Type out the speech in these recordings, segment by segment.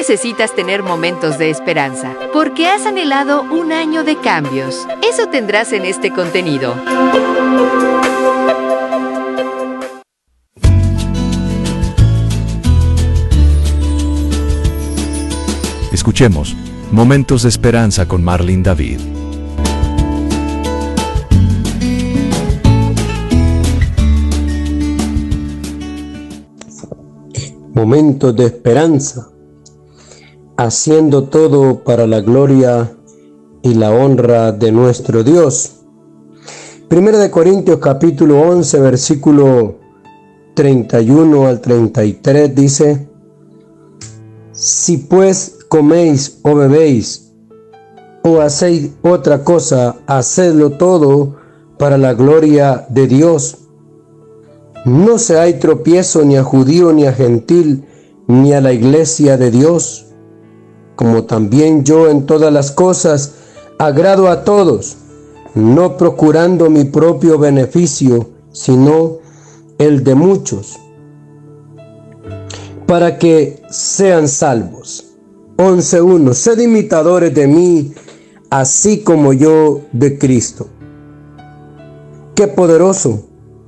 necesitas tener momentos de esperanza, porque has anhelado un año de cambios. Eso tendrás en este contenido. Escuchemos Momentos de Esperanza con Marlene David. Momentos de esperanza, haciendo todo para la gloria y la honra de nuestro Dios. 1 Corintios capítulo 11, versículo 31 al 33 dice: Si pues coméis o bebéis o hacéis otra cosa, hacedlo todo para la gloria de Dios. No se hay tropiezo ni a judío ni a gentil, ni a la iglesia de Dios, como también yo en todas las cosas agrado a todos, no procurando mi propio beneficio, sino el de muchos, para que sean salvos. 11:1. Sed imitadores de mí, así como yo de Cristo. Qué poderoso,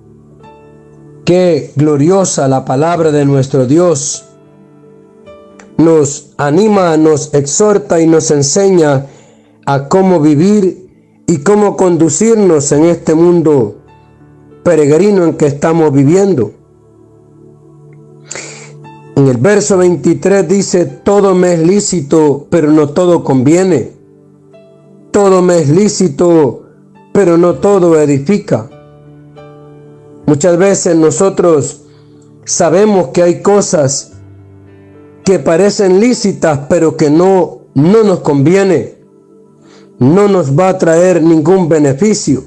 qué gloriosa la palabra de nuestro Dios. Nos anima, nos exhorta y nos enseña a cómo vivir y cómo conducirnos en este mundo peregrino en que estamos viviendo. En el verso 23 dice: todo me es lícito, pero no todo conviene. Todo me es lícito, pero no todo edifica. Muchas veces nosotros sabemos que hay cosas que parecen lícitas, pero que no nos conviene, no nos va a traer ningún beneficio.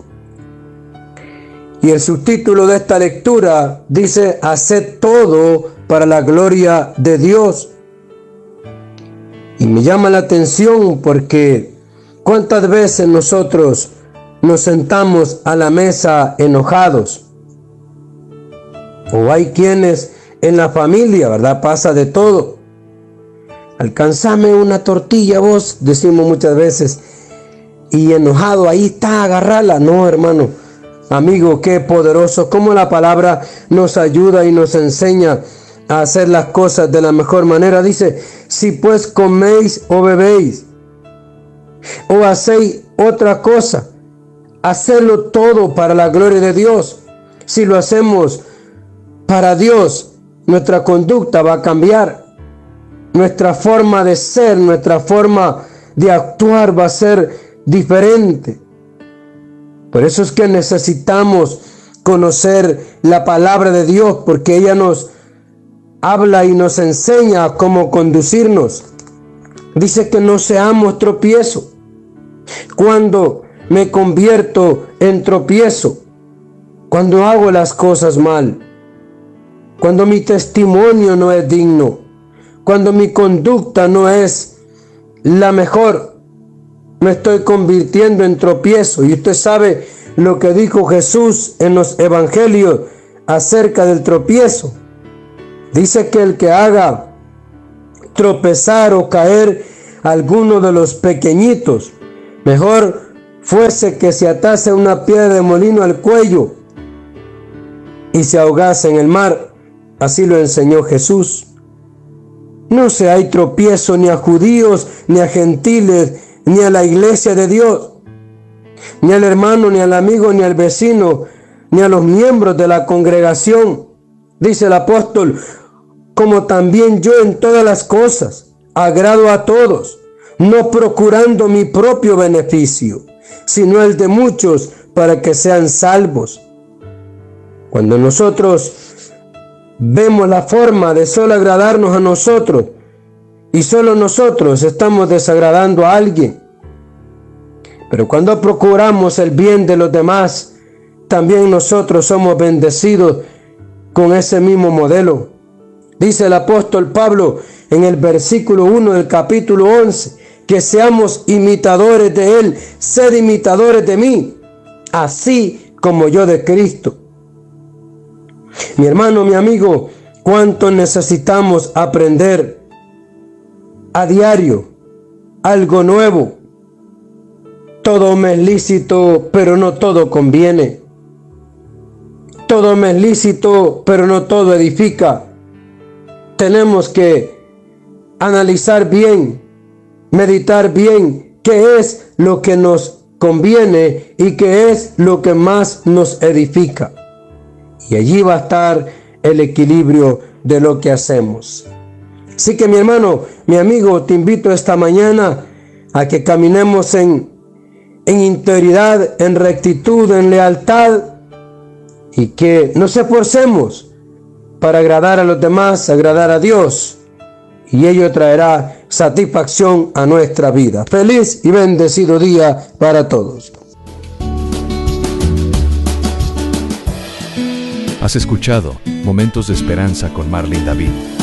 Y el subtítulo de esta lectura dice: haced todo para la gloria de Dios. Y me llama la atención porque ¿cuántas veces nosotros nos sentamos a la mesa enojados? O hay quienes en la familia, ¿verdad? Pasa de todo. Alcanzame una tortilla vos, decimos muchas veces. Y enojado, ahí está, agarrala. No, hermano, amigo, qué poderoso. Cómo la palabra nos ayuda y nos enseña a hacer las cosas de la mejor manera. Dice: si pues coméis o bebéis o hacéis otra cosa, hacedlo todo para la gloria de Dios. Si lo hacemos para Dios, nuestra conducta va a cambiar. Nuestra forma de ser, nuestra forma de actuar va a ser diferente. Por eso es que necesitamos conocer la palabra de Dios, porque ella nos habla y nos enseña cómo conducirnos. Dice que no seamos tropiezo. Cuando me convierto en tropiezo, cuando hago las cosas mal, cuando mi testimonio no es digno, cuando mi conducta no es la mejor, me estoy convirtiendo en tropiezo. Y usted sabe lo que dijo Jesús en los evangelios acerca del tropiezo. Dice que el que haga tropezar o caer a alguno de los pequeñitos, mejor fuese que se atase una piedra de molino al cuello y se ahogase en el mar. Así lo enseñó Jesús. No se hay tropiezo ni a judíos, ni a gentiles, ni a la iglesia de Dios, ni al hermano, ni al amigo, ni al vecino, ni a los miembros de la congregación. Dice el apóstol: como también yo en todas las cosas agrado a todos, no procurando mi propio beneficio, sino el de muchos, para que sean salvos. Cuando nosotros vemos la forma de solo agradarnos a nosotros y solo nosotros estamos desagradando a alguien. Pero cuando procuramos el bien de los demás, también nosotros somos bendecidos con ese mismo modelo. Dice el apóstol Pablo en el versículo 1 del capítulo 11, que seamos imitadores de Él. Sed imitadores de mí, así como yo de Cristo. Mi hermano, mi amigo, cuánto necesitamos aprender a diario algo nuevo. Todo me es lícito, pero no todo conviene. Todo me es lícito, pero no todo edifica. Tenemos que analizar bien, meditar bien qué es lo que nos conviene y qué es lo que más nos edifica. Y allí va a estar el equilibrio de lo que hacemos. Así que mi hermano, mi amigo, te invito esta mañana a que caminemos en integridad, en rectitud, en lealtad, y que nos esforcemos para agradar a los demás, agradar a Dios, y ello traerá satisfacción a nuestra vida. Feliz y bendecido día para todos. Has escuchado Momentos de Esperanza con Marlene David.